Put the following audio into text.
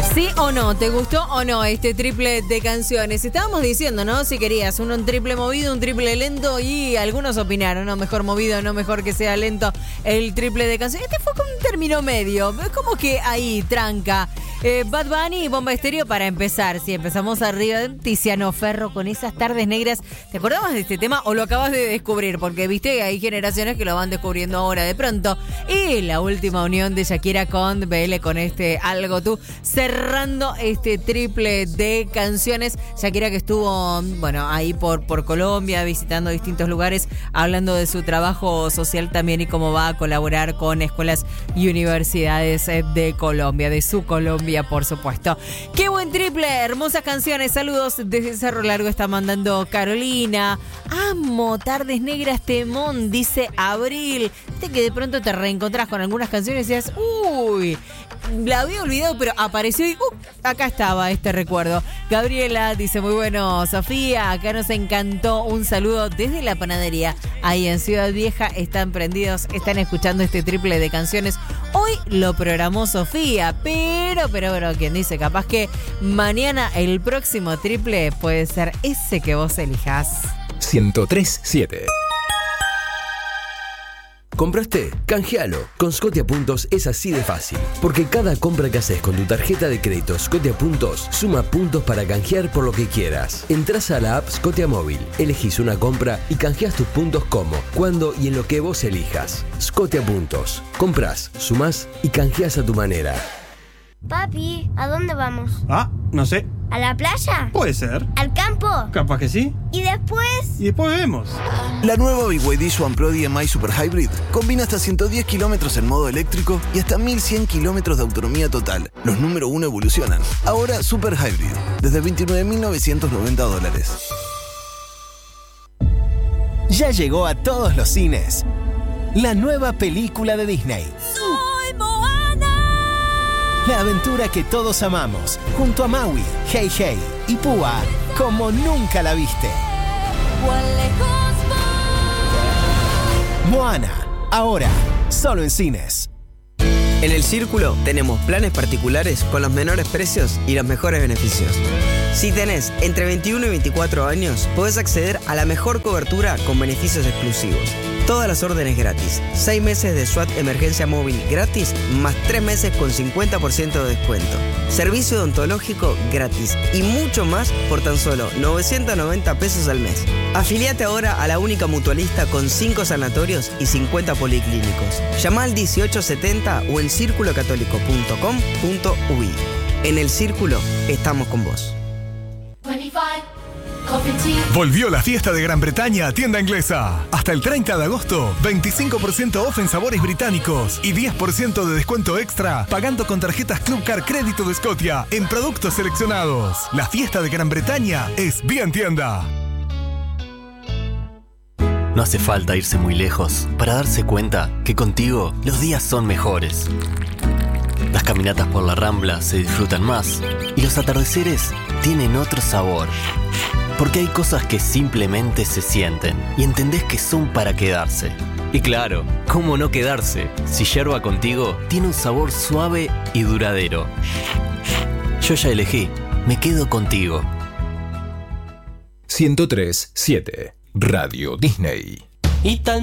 ¿Sí o no? ¿Te gustó o no este triple de canciones? Estábamos diciendo, ¿no? Si querías un triple movido, un triple lento, y algunos opinaron, ¿no? Mejor movido, no mejor que sea lento el triple de canciones. Este fue con un término medio. Es como que ahí, tranca. Bad Bunny y Bomba Estéreo para empezar. Si empezamos arriba, Tiziano Ferro con esas tardes negras. ¿Te acordabas de este tema o lo acabas de descubrir? Porque viste, hay generaciones que lo van descubriendo ahora de pronto. Y la última unión de Shakira con BL con este Algo Tú, cerrando este triple de canciones. Shakira que estuvo, bueno, ahí por Colombia, visitando distintos lugares, hablando de su trabajo social también y cómo va a colaborar con escuelas y universidades de Colombia, de su Colombia, por supuesto. ¡Qué buen triple! Hermosas canciones. Saludos desde Cerro Largo, está mandando Carolina. Amo Tardes Negras, temón, dice Abril. Viste que de pronto te reencontrás con algunas canciones y dices, uy, la había olvidado, pero apareció y acá estaba este recuerdo. Gabriela dice, muy bueno, Sofía, acá nos encantó. Un saludo desde la panadería. Ahí en Ciudad Vieja están prendidos, están escuchando este triple de canciones. Hoy lo programó Sofía, pero, quien dice, capaz que mañana el próximo triple puede ser ese que vos elijas. 103.7. ¿Compraste? Canjealo. Con Scotia Puntos es así de fácil. Porque cada compra que haces con tu tarjeta de crédito Scotia Puntos suma puntos para canjear por lo que quieras. Entrás a la app Scotia Móvil, elegís una compra y canjeás tus puntos como, cuando y en lo que vos elijas. Scotia Puntos. Comprás, sumás y canjeás a tu manera. Papi, ¿a dónde vamos? Ah, no sé. ¿A la playa? Puede ser. ¿Al campo? Capaz que sí. ¿Y después? Y después vemos. La nueva BYD Swan Pro DMI Super Hybrid combina hasta 110 kilómetros en modo eléctrico y hasta 1100 kilómetros de autonomía total. Los número 1 evolucionan. Ahora Super Hybrid, desde $29.990. Ya llegó a todos los cines la nueva película de Disney. ¡Soy Moana! La aventura que todos amamos, junto a Maui, Hey Hey y Púa, como nunca la viste. Moana, ahora, solo en cines. En El Círculo tenemos planes particulares con los menores precios y los mejores beneficios. Si tenés entre 21 y 24 años, podés acceder a la mejor cobertura con beneficios exclusivos. Todas las órdenes gratis, 6 meses de SWAT emergencia móvil gratis, más 3 meses con 50% de descuento. Servicio odontológico gratis y mucho más por tan solo 990 pesos al mes. Afiliate ahora a la única mutualista con 5 sanatorios y 50 policlínicos. Llama al 1870 o en circulocatólico.com.uy. En El Círculo estamos con vos. Volvió la fiesta de Gran Bretaña a Tienda Inglesa. Hasta el 30 de agosto, 25% off en sabores británicos y 10% de descuento extra pagando con tarjetas Club Car Crédito de Scotia en productos seleccionados. La fiesta de Gran Bretaña es bien tienda. No hace falta irse muy lejos para darse cuenta que contigo los días son mejores. Las caminatas por la Rambla se disfrutan más y los atardeceres tienen otro sabor. Porque hay cosas que simplemente se sienten y entendés que son para quedarse. Y claro, ¿cómo no quedarse si Yerba Contigo tiene un sabor suave y duradero? Yo ya elegí, me quedo contigo. 103.7 Radio Disney. Y tan